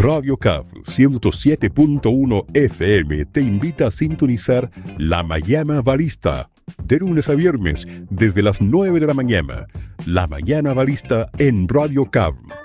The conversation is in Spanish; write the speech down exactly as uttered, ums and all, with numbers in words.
Radio C A V ciento siete punto uno F M te invita a sintonizar La Mañana Barista, de lunes a viernes, desde las nueve de la mañana. La Mañana Barista en Radio C A V.